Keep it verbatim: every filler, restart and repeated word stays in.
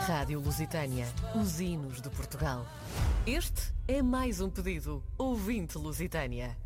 Rádio Lusitânia, os hinos de Portugal. Este é mais um pedido, ouvinte Lusitânia.